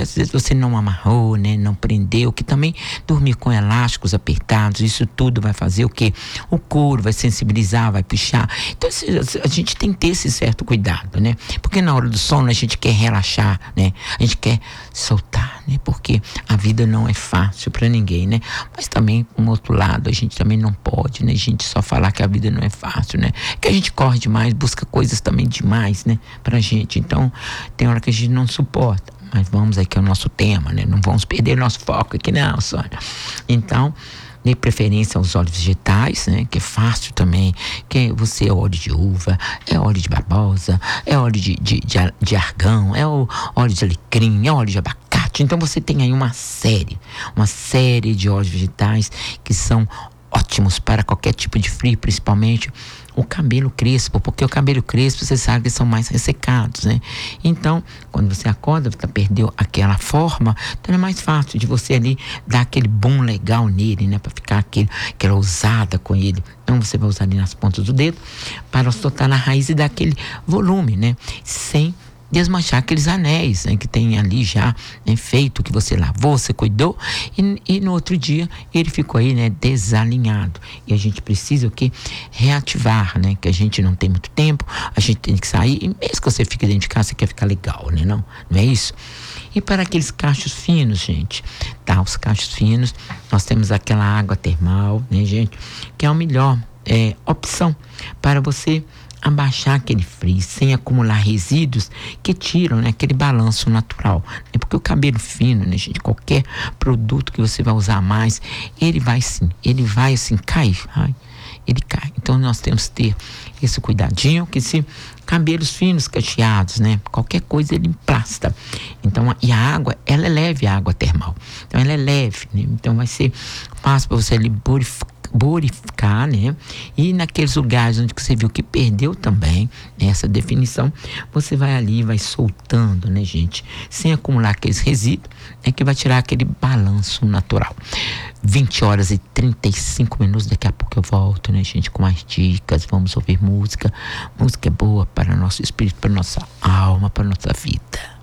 às vezes você não amarrou, né? Não prendeu, que também dormir com elásticos apertados, isso tudo vai fazer o quê? O couro vai sensibilizar, vai puxar. Então a gente tem que ter esse certo cuidado, né? Porque na hora do sono a gente quer relaxar, né? A gente quer soltar, né? Porque a vida não é fácil para ninguém, né? Mas também, por outro lado, a gente também não pode, né? A gente só falar que a vida não é fácil, né? Que a gente corre demais, busca coisas também demais, né? Pra gente. Então, tem hora que a gente não suporta. Mas vamos aqui ao nosso tema, né? Não vamos perder nosso foco aqui não, Sônia. Então, de preferência aos óleos vegetais, né? Que é fácil também, que você é óleo de uva, é óleo de babosa, é óleo de argão, é o óleo de alecrim, é óleo de abacate. Então você tem aí uma série de óleos vegetais que são ótimos para qualquer tipo de frio, principalmente o cabelo crespo, porque o cabelo crespo, você sabe que são mais ressecados, né? Então, quando você acorda, você perdeu aquela forma, então é mais fácil de você ali dar aquele boom legal nele, né? Para ficar aquela ousada com ele. Então, você vai usar ali nas pontas do dedo para soltar na raiz e dar aquele volume, né? Sem desmanchar aqueles anéis, né, que tem ali já, né, feito, que você lavou, você cuidou, e no outro dia ele ficou aí, né, desalinhado. E a gente precisa o quê? Reativar, né? Que a gente não tem muito tempo, a gente tem que sair, e mesmo que você fique dentro de casa, você quer ficar legal, né? Não é isso? E para aqueles cachos finos, gente, tá? Os cachos finos, nós temos aquela água termal, né, gente? Que é a melhor opção para você abaixar aquele frizz sem acumular resíduos que tiram, né, aquele balanço natural, né? Porque o cabelo fino, né, gente, qualquer produto que você vai usar mais, ele vai assim cair, ele cai. Então nós temos que ter esse cuidadinho, que se cabelos finos, cacheados, né, qualquer coisa ele emplasta. Então, e a água, ela é leve, a água termal. Então ela é leve, né? Então vai ser fácil para você ali borificar, né? E naqueles lugares onde você viu que perdeu também, né, essa definição, você vai ali e vai soltando, né, gente? Sem acumular aqueles resíduos, né, que vai tirar aquele balanço natural. 20h35, daqui a pouco eu volto, né, gente, com mais dicas, vamos ouvir música. Música é boa para nosso espírito, para nossa alma, para nossa vida.